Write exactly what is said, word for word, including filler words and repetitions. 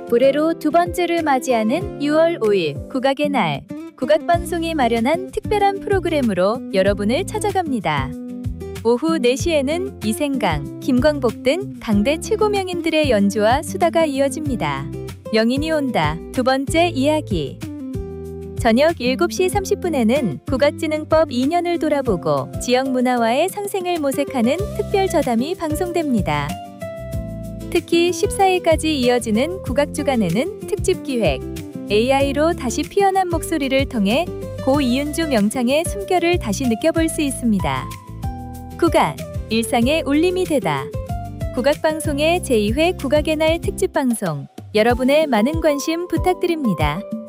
올해로 두 번째를 맞이하는 유월 오일 국악의 날, 국악방송이 마련한 특별한 프로그램으로 여러분을 찾아갑니다. 오후 네 시에는 이생강, 김광복 등 당대 최고 명인들의 연주와 수다가 이어집니다. 명인이 온다 두 번째 이야기. 저녁 일곱 시 삼십 분에는 국악진흥법 이 년을 돌아보고 지역 문화와의 상생을 모색하는 특별 저담이 방송됩니다. 특히 십사 일까지 이어지는 국악주간에는 특집 기획, 에이아이로 다시 피어난 목소리를 통해 고 이윤주 명창의 숨결을 다시 느껴볼 수 있습니다. 국악, 일상의 울림이 되다. 국악방송의 제이 회 국악의 날 특집방송, 여러분의 많은 관심 부탁드립니다.